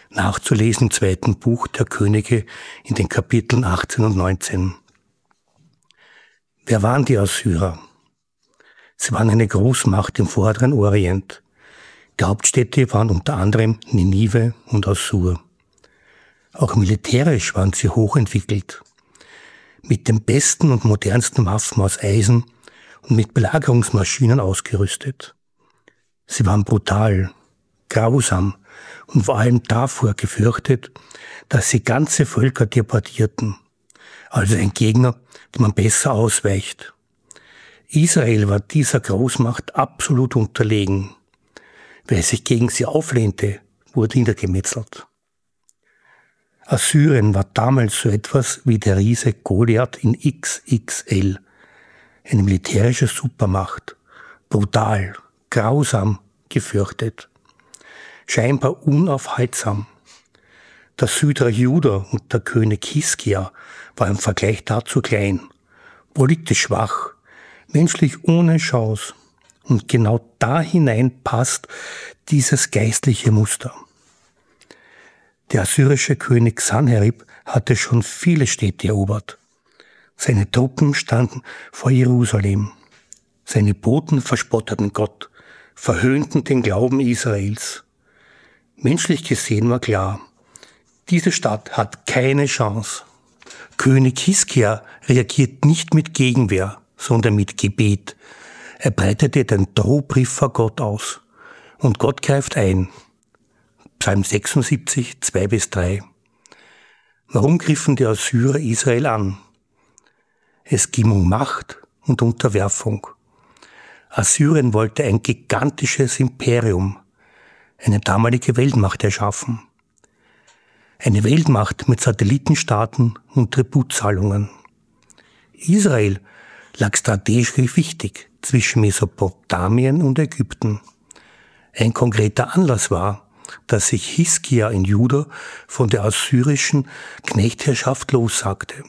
nachzulesen im 2. Buch der Könige in den Kapiteln 18 und 19. Wer waren die Assyrer? Sie waren eine Großmacht im vorderen Orient. Die Hauptstädte waren unter anderem Ninive und Assur. Auch militärisch waren sie hochentwickelt. Mit den besten und modernsten Waffen aus Eisen und mit Belagerungsmaschinen ausgerüstet. Sie waren brutal, grausam und vor allem davor gefürchtet, dass sie ganze Völker deportierten. Also ein Gegner, dem man besser ausweicht. Israel war dieser Großmacht absolut unterlegen. Wer sich gegen sie auflehnte, wurde niedergemetzelt. Assyrien war damals so etwas wie der Riese Goliath in XXL. Eine militärische Supermacht. Brutal, grausam, gefürchtet. Scheinbar unaufhaltsam. Der Südreich Juda und der König Hiskia war im Vergleich dazu klein, politisch schwach, menschlich ohne Chance. Und genau da hinein passt dieses geistliche Muster. Der assyrische König Sanherib hatte schon viele Städte erobert. Seine Truppen standen vor Jerusalem. Seine Boten verspotteten Gott, verhöhnten den Glauben Israels. Menschlich gesehen war klar, diese Stadt hat keine Chance. König Hiskia reagiert nicht mit Gegenwehr, sondern mit Gebet. Er breitete den Drohbrief vor Gott aus. Und Gott greift ein. Psalm 76, 2-3. Warum griffen die Assyrer Israel an? Es ging um Macht und Unterwerfung. Assyrien wollte ein gigantisches Imperium, eine damalige Weltmacht erschaffen. Eine Weltmacht mit Satellitenstaaten und Tributzahlungen. Israel lag strategisch wichtig zwischen Mesopotamien und Ägypten. Ein konkreter Anlass war, dass sich Hiskia in Juda von der assyrischen Knechtherrschaft lossagte.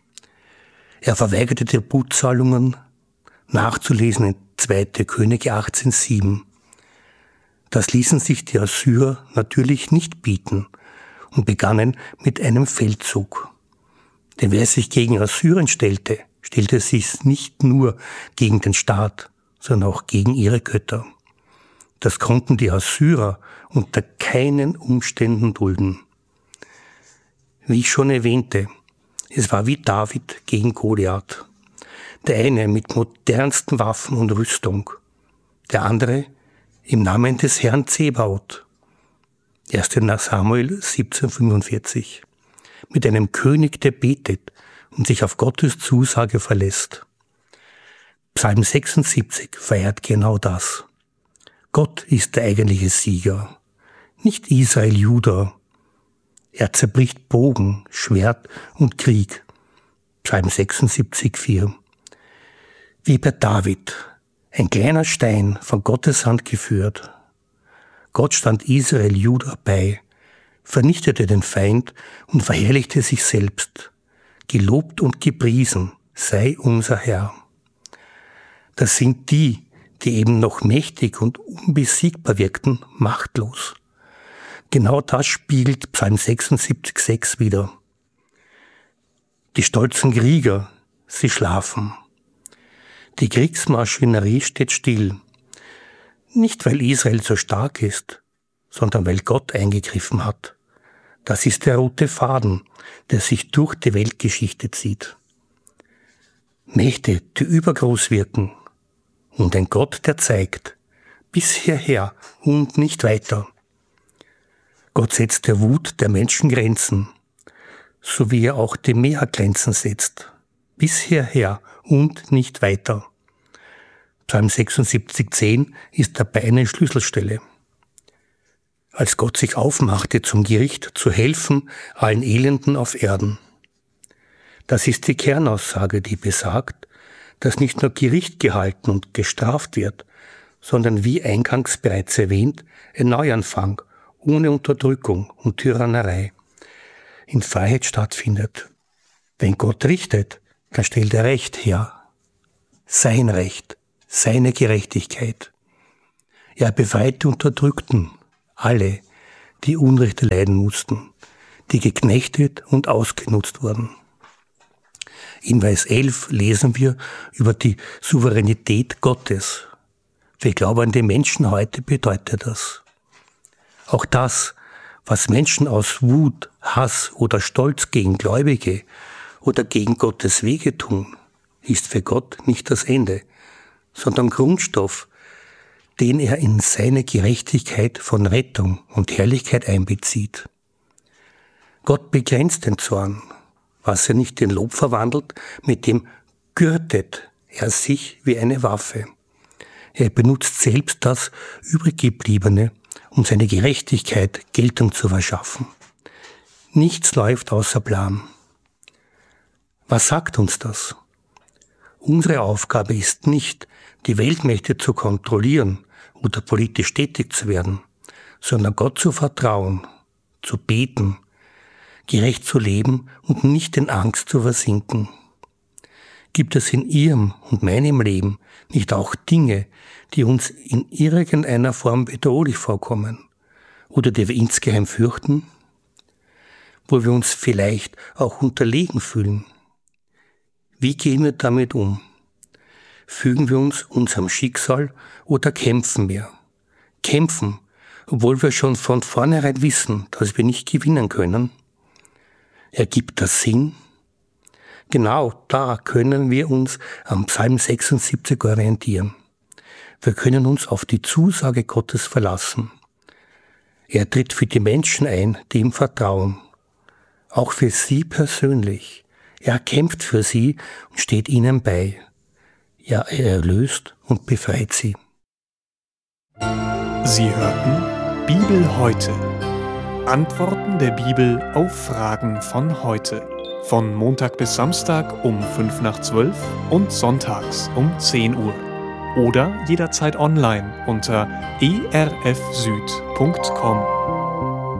Er verweigerte Tributzahlungen, nachzulesen in 2. Könige 18,7. Das ließen sich die Assyrer natürlich nicht bieten und begannen mit einem Feldzug. Denn wer sich gegen Assyrien stellte, stellte sich nicht nur gegen den Staat, sondern auch gegen ihre Götter. Das konnten die Assyrer unter keinen Umständen dulden. Wie ich schon erwähnte, es war wie David gegen Goliath. Der eine mit modernsten Waffen und Rüstung, der andere im Namen des Herrn Zebaoth. 1. Samuel 17,45. Mit einem König, der betet und sich auf Gottes Zusage verlässt. Psalm 76 verehrt genau das. Gott ist der eigentliche Sieger, nicht Israel, Juda. Er zerbricht Bogen, Schwert und Krieg. Psalm 76, 4. Wie bei David, ein kleiner Stein von Gottes Hand geführt. Gott stand Israel, Juda bei, vernichtete den Feind und verherrlichte sich selbst. Gelobt und gepriesen sei unser Herr. Das sind die eben noch mächtig und unbesiegbar wirkten, machtlos. Genau das spiegelt Psalm 76,6 wider. Die stolzen Krieger, sie schlafen. Die Kriegsmaschinerie steht still. Nicht, weil Israel so stark ist, sondern weil Gott eingegriffen hat. Das ist der rote Faden, der sich durch die Weltgeschichte zieht. Mächte, die übergroß wirken, und ein Gott, der zeigt, bis hierher und nicht weiter. Gott setzt der Wut der Menschen Grenzen, so wie er auch dem Meer Grenzen setzt, bis hierher und nicht weiter. Psalm 76,10 ist dabei eine Schlüsselstelle. Als Gott sich aufmachte zum Gericht, zu helfen allen Elenden auf Erden. Das ist die Kernaussage, die besagt, dass nicht nur Gericht gehalten und gestraft wird, sondern wie eingangs bereits erwähnt, ein Neuanfang ohne Unterdrückung und Tyrannei in Freiheit stattfindet. Wenn Gott richtet, dann stellt er Recht her. Sein Recht, seine Gerechtigkeit. Er befreit die Unterdrückten, alle, die Unrechte leiden mussten, die geknechtet und ausgenutzt wurden. In Vers 11 lesen wir über die Souveränität Gottes. Für glaubende Menschen heute bedeutet das. Auch das, was Menschen aus Wut, Hass oder Stolz gegen Gläubige oder gegen Gottes Wege tun, ist für Gott nicht das Ende, sondern Grundstoff, den er in seine Gerechtigkeit von Rettung und Herrlichkeit einbezieht. Gott begrenzt den Zorn, was er nicht in Lob verwandelt, mit dem gürtet er sich wie eine Waffe. Er benutzt selbst das Übriggebliebene, um seine Gerechtigkeit Geltung zu verschaffen. Nichts läuft außer Plan. Was sagt uns das? Unsere Aufgabe ist nicht, die Weltmächte zu kontrollieren oder politisch tätig zu werden, sondern Gott zu vertrauen, zu beten, gerecht zu leben und nicht in Angst zu versinken. Gibt es in Ihrem und meinem Leben nicht auch Dinge, die uns in irgendeiner Form bedrohlich vorkommen oder die wir insgeheim fürchten, wo wir uns vielleicht auch unterlegen fühlen? Wie gehen wir damit um? Fügen wir uns unserem Schicksal oder kämpfen wir? Kämpfen, obwohl wir schon von vornherein wissen, dass wir nicht gewinnen können? Ergibt das Sinn? Genau da können wir uns am Psalm 76 orientieren. Wir können uns auf die Zusage Gottes verlassen. Er tritt für die Menschen ein, die ihm vertrauen. Auch für sie persönlich. Er kämpft für sie und steht ihnen bei. Ja, er erlöst und befreit sie. Sie hörten Bibel heute. Antworten der Bibel auf Fragen von heute. Von Montag bis Samstag um 11:55 und sonntags um 10 Uhr. Oder jederzeit online unter erfsüd.com.